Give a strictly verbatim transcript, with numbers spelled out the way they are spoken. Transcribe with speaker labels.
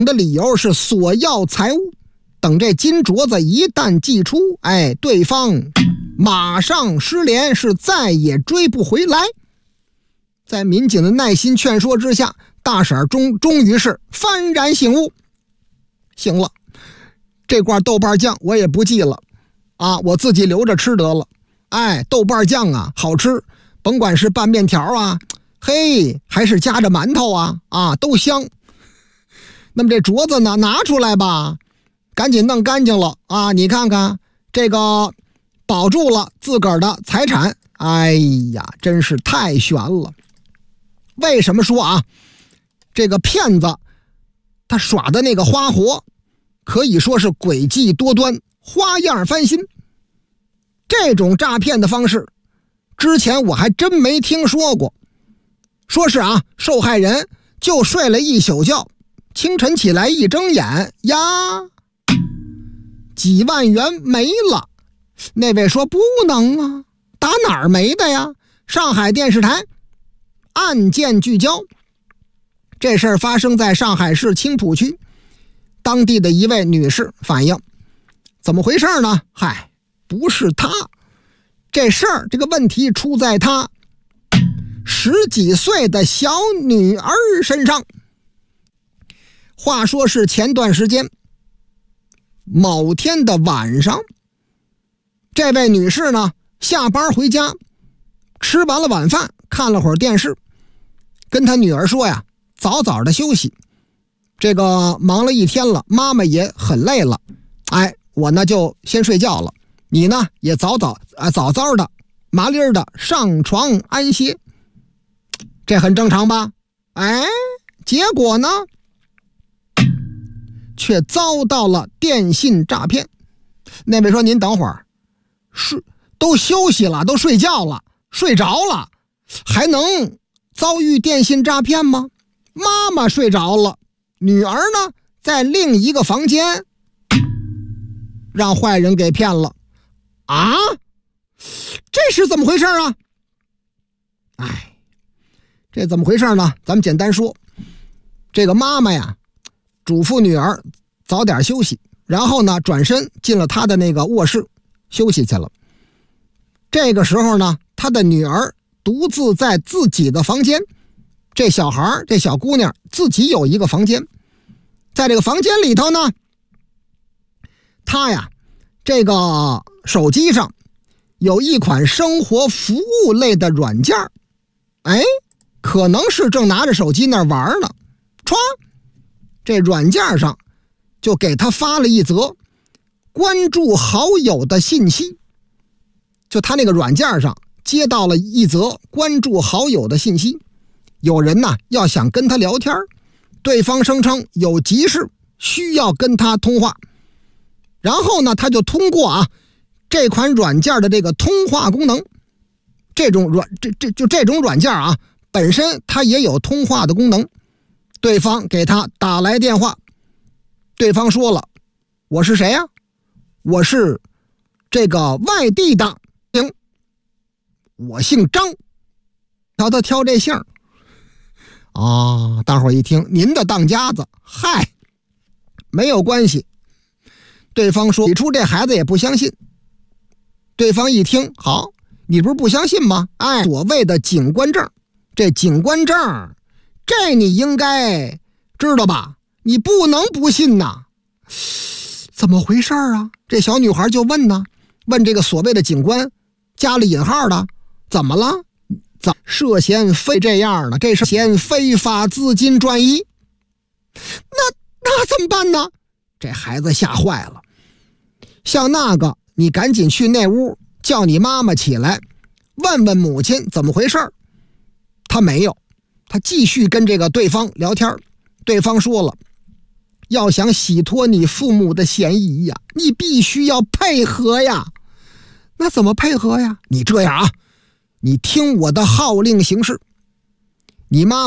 Speaker 1: 的理由是索要财物，等这金镯子一旦寄出，哎，对方马上失联，是再也追不回来。在民警的耐心劝说之下，大婶终终于是幡然醒悟。行了，这罐豆瓣酱我也不记了啊，我自己留着吃得了。哎，豆瓣酱啊好吃，甭管是拌面条啊，嘿，还是夹着馒头啊啊都香。那么这镯子呢，拿出来吧，赶紧弄干净了啊！你看看这个，保住了自个儿的财产。哎呀，真是太悬了。为什么说啊，这个骗子他耍的那个花活可以说是诡计多端，花样翻新。这种诈骗的方式之前我还真没听说过。说是啊，受害人就睡了一宿觉，清晨起来一睁眼呀，几万元没了。那位说不能啊，打哪儿没的呀？上海电视台案件聚焦，这事儿发生在上海市青浦区，当地的一位女士反映，怎么回事呢？嗨，不是她，这事儿这个问题出在她十几岁的小女儿身上。话说是前段时间某天的晚上，这位女士呢下班回家，吃完了晚饭，看了会儿电视，跟她女儿说呀，早早的休息，这个忙了一天了，妈妈也很累了，哎，我呢就先睡觉了，你呢也早早啊早早的麻利儿的上床安歇，这很正常吧？哎，结果呢却遭到了电信诈骗。那位说，您等会儿，睡都休息了，都睡觉了，睡着了，还能遭遇电信诈骗吗？妈妈睡着了，女儿呢在另一个房间，让坏人给骗了啊！这是怎么回事啊？哎，这怎么回事呢？咱们简单说，这个妈妈呀嘱咐女儿早点休息，然后呢转身进了她的那个卧室休息去了。这个时候呢，她的女儿独自在自己的房间，这小孩这小姑娘自己有一个房间，在这个房间里头呢，她呀这个手机上有一款生活服务类的软件，哎，可能是正拿着手机那玩呢，歘，这软件上就给他发了一则关注好友的信息。就他那个软件上接到了一则关注好友的信息，有人呢要想跟他聊天，对方声称有急事需要跟他通话，然后呢他就通过啊这款软件的这个通话功能，这种软这这就这种软件啊本身它也有通话的功能，对方给他打来电话，对方说了，我是谁呀？我是这个外地的，行，我姓张，瞧他挑这姓啊，大伙儿一听，您的当家子，嗨，没有关系。对方说，起初这孩子也不相信，对方一听，好，你不是不相信吗？哎，所谓的警官证，这警官证这你应该知道吧？你不能不信呐。怎么回事啊？这小女孩就问呢，问这个所谓的警官，加了引号的，怎么了？怎涉嫌非这样的？这是嫌非法资金转移。那那怎么办呢？这孩子吓坏了。像那个，你赶紧去那屋，叫你妈妈起来，问问母亲怎么回事。他没有，他继续跟这个对方聊天。对方说了，要想洗脱你父母的嫌疑呀，你必须要配合呀。那怎么配合呀？你这样啊，你听我的号令行事，你妈